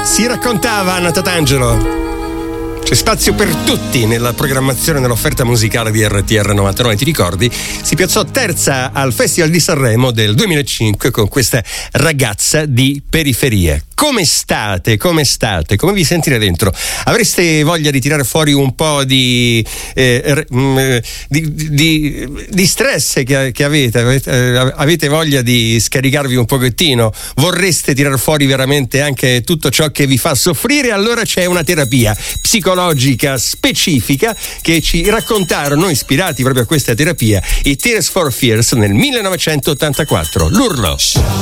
Si raccontava Anna Tatangelo. C'è spazio per tutti nella programmazione dell'offerta musicale di RTR 99. Ti ricordi? Si piazzò terza al Festival di Sanremo del 2005 con questa ragazza di periferie. Come state? Come state? Come vi sentite dentro? Avreste voglia di tirare fuori un po' di stress che avete? Avete voglia di scaricarvi un pochettino? Vorreste tirar fuori veramente anche tutto ciò che vi fa soffrire? Allora c'è una terapia psicologica specifica che ci raccontarono, ispirati proprio a questa terapia, i Tears for Fears nel 1984. L'urlo.